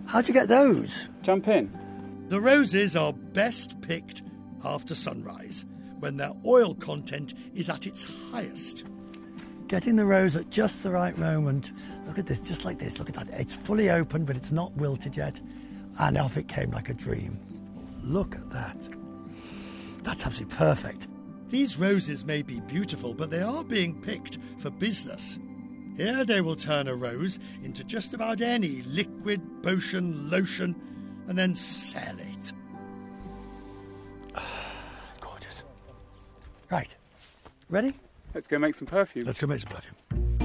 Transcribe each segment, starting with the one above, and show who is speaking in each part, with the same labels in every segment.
Speaker 1: How'd you get those?
Speaker 2: Jump in.
Speaker 1: The roses are best picked after sunrise, when their oil content is at its highest. Getting the rose at just the right moment. Look at this, just like this. Look at that. It's fully open, but it's not wilted yet. And off it came like a dream. Look at that. That's absolutely perfect. These roses may be beautiful, but they are being picked for business. Here they will turn a rose into just about any liquid, potion, lotion, and then sell it. Gorgeous. Right. Ready?
Speaker 2: Let's go make some perfume.
Speaker 1: Let's go make some perfume.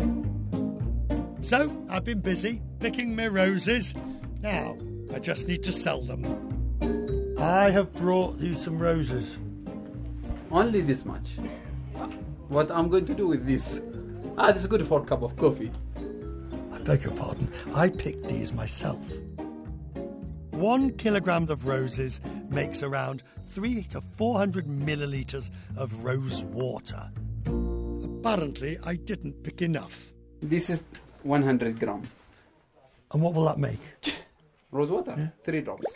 Speaker 1: So, I've been busy picking my roses. Now, I just need to sell them. I have brought you some roses.
Speaker 3: Only this much. What I'm going to do with this? This is good for a cup of coffee.
Speaker 1: I beg your pardon. I picked these myself. 1 kilogram of roses makes around 300 to 400 millilitres of rose water. Apparently, I didn't pick enough.
Speaker 3: This is 100 grams.
Speaker 1: And what will that make?
Speaker 3: Rose water, yeah. 3 drops.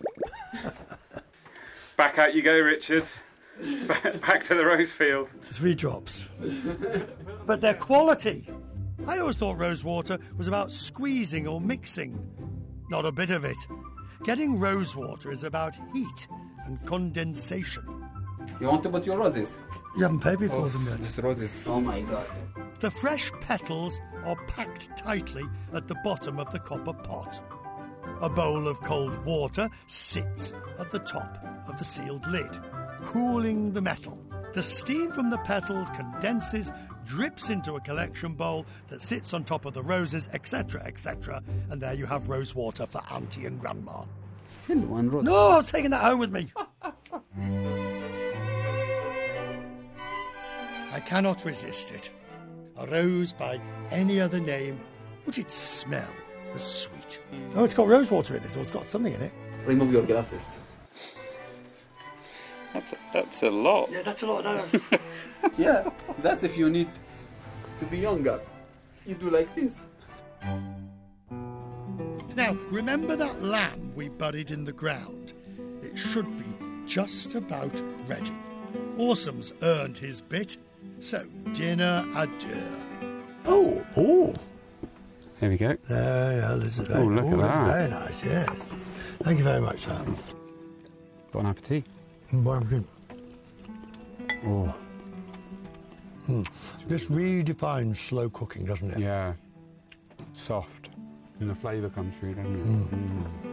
Speaker 2: Back out you go, Richard. Back to the rose field.
Speaker 1: 3 drops. But they're quality. I always thought rose water was about squeezing or mixing. Not a bit of it. Getting rose water is about heat and condensation.
Speaker 3: You want to put your roses?
Speaker 1: You haven't paid me for them yet.
Speaker 3: These roses. Oh my God.
Speaker 1: The fresh petals are packed tightly at the bottom of the copper pot. A bowl of cold water sits at the top of the sealed lid, cooling the metal. The steam from the petals condenses, drips into a collection bowl that sits on top of the roses, etc., etc., and there you have rose water for Auntie and Grandma.
Speaker 3: Still 1 rose.
Speaker 1: No, I'm taking that home with me. I cannot resist it. A rose by any other name, would it smell as sweet? Oh, it's got rose water in it, or it's got something in it.
Speaker 3: Remove your glasses.
Speaker 2: That's a lot.
Speaker 1: Yeah, that's a lot.
Speaker 3: Yeah, that's if you need to be younger. You do like this.
Speaker 1: Now, remember that lamb we buried in the ground? It should be just about ready. Awesome's earned his bit, so dinner adieu. Oh.
Speaker 2: Here we go.
Speaker 1: There, this is very,
Speaker 2: look at that.
Speaker 1: Very nice, yes. Thank you very much, Sam.
Speaker 2: Bon appetit.
Speaker 1: Bon appetit.
Speaker 2: Oh.
Speaker 1: This redefines slow cooking, doesn't it?
Speaker 2: Yeah. Soft. And the flavour comes through, doesn't it?